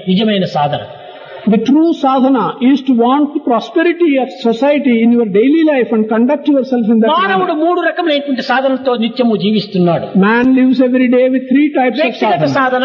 నిజమైన సాధన. The true sadhana is to want the prosperity of society in your daily life and conduct yourself in that మానవుడు manner. 3 రకములైనటువంటి సాధనలతో నిత్యము జీవిస్తున్నాడు. Man lives every day with 3 types of వ్యక్తిగత sadhana. సాధన,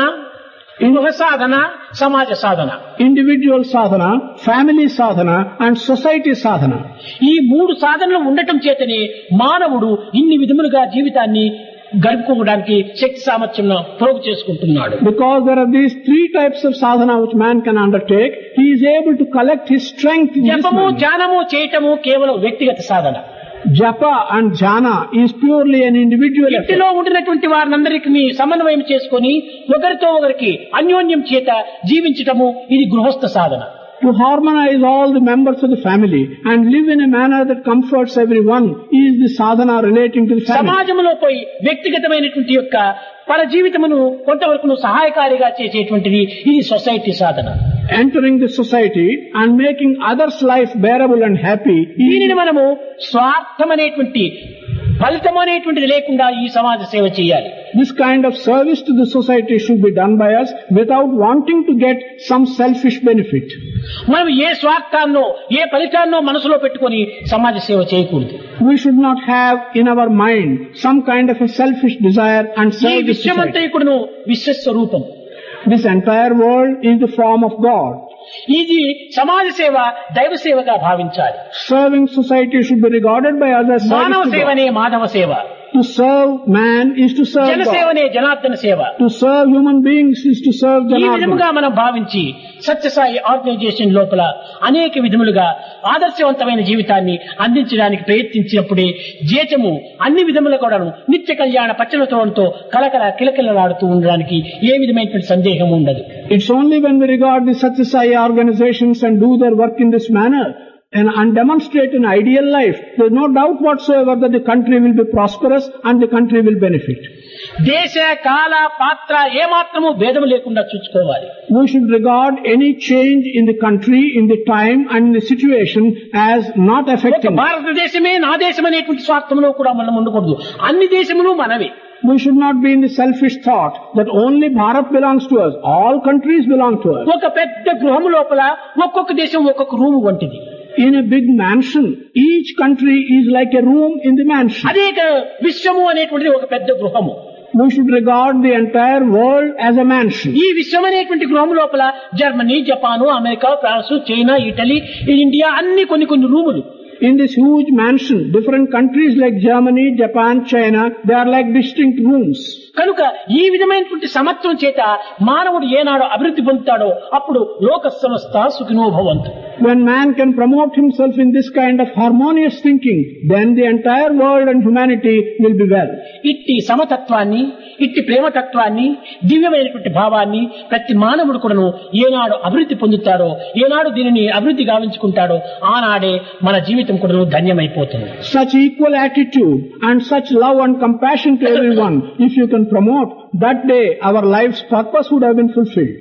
గృహ సాధన, సమాజ సాధన. Individual sadhana, family sadhana and society sadhana. ఈ 3 సాధనలు ఉండటం చేతనే మానవుడు ఇన్ని విధములుగా జీవితాన్ని గడుపుకోవడానికి శక్తి సామర్థ్యం ప్రోగు చేసుకుంటున్నాడు. Because there are these 3 types of sadhana which man can undertake, he is able to collect his strength in this జపము manner. ధ్యానము చేయటము కేవలం వ్యక్తిగత సాధన. Japa and jhana is purely an individual effort. ఇంటిలో ఉండినటువంటి వారినందరికీ సమన్వయం చేసుకొని ఒకరితో ఒకరికి అన్యోన్యం చేత జీవించటము ఇది గృహస్థ సాధన. To harmonize all the members of the family and live in a manner that comforts everyone is the sadhana relating to the family. సమాజంలో పోయి వ్యక్తిగతమైనటువంటి యొక్క పర జీవితమును కొంతవరకు సహాయకారిగా చేసేటువంటిది ఇది society Sadhana. Entering the society and making others' life bearable and happy. దీనిని మనము స్వార్థమనేటువంటి ఫలితమనేటువంటిది లేకుండా ఈ సమాజ సేవ చేయాలి. This kind of service to the society should be done by us without wanting to get some selfish benefit. మనం ఏ స్వార్థాన్నో ఏ ఫలితాన్నో మనసులో పెట్టుకొని సమాజ సేవ చేయకూడదు. We should not have in our mind some kind of a selfish desire and ఈ serve the society. విశ్వమంతయుడును విశ్వస్వరూపం. This entire world is the form of God. ఇది సమాజ సేవ దైవ సేవగా భావించాలి. Serving society should be regarded by us as మానవ service to God. సేవనే Madhava సేవ, To serve man is to serve జన God. సేవనే జనార్దన సేవ. To serve human beings is to serve ఈ Janardana. విధముగా మనం భావించి సత్యసాయి ఆర్గనైజేషన్ లోపల అనేక విధములుగా ఆదర్శవంతమైన జీవితాన్ని అందించడానికి ప్రయత్నించినప్పుడే జీచము అన్ని విధముల కూడాను నిత్య కళ్యాణ పచ్చలతోతో కలకల కిలకిలలాడుతూ ఉండడానికి ఏ విధమైనటువంటి సందేహం ఉండదు. It's only when we regard the Satyasai organizations and do their work in this manner and demonstrate an ideal life, there's no doubt whatsoever that the country will be prosperous and the country will benefit. దేశ కాల పాత్ర ఏమాత్రము భేదం లేకుండా చూసుకోవాలి. We should regard any change in the country, in the time and in the situation as not ఒక affecting. భారతదేశమే నా దేశం అనేటువంటి స్వార్థంలో కూడా మనం ఉండకూడదు. అన్ని దేశములు మనవే. We should not be in the selfish thought that only Bharat belongs to us. All countries belong to us. ఒక పెద్ద గృహము లోపల ఒక్కొక్క దేశం ఒక్కొక్క రూము వంటిది. In a big mansion, each country is like a room in the mansion. అదే విశ్వము అనేటువంటిది ఒక పెద్ద గృహము. We should regard the entire world as a mansion. ఈ విశ్వం అనేటువంటి గృహం లోపల Germany, Japan, America, France, China, Italy, India అన్ని కొన్ని రూములు. In this huge mansion, different countries like Germany, Japan, China, they are like distinct rooms. కనుక ఈ విధమైనటువంటి సమత్వం చేత మానవుడు ఏనాడు అభివృద్ధి పొందుతాడో అప్పుడు లోక సమస్త సుఖినో భవంతు. When man can promote himself in this kind of harmonious thinking, then the entire world and humanity will be well. ఇట్టి సమతత్వాన్ని, ఇట్టి ప్రేమతత్వాన్ని, దివ్యమైనటువంటి భావాన్ని ప్రతి మానవుడు కూడాను ఏనాడు అభివృద్ధి పొందుతాడో, ఏనాడు దీనిని అభివృద్ధి గావించుకుంటాడో ఆనాడే మన జీవితం కూడా ధన్యమైపోతుంది. Such equal attitude and such love and compassion to everyone, if you can promote, that day our life's purpose would have been fulfilled.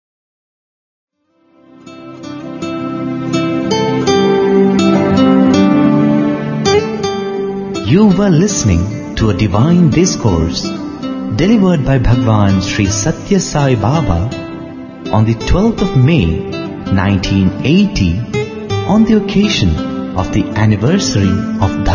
You were listening to a divine discourse delivered by Bhagwan Sri Satya Sai Baba on the 12th of May 1980 on the occasion of the anniversary of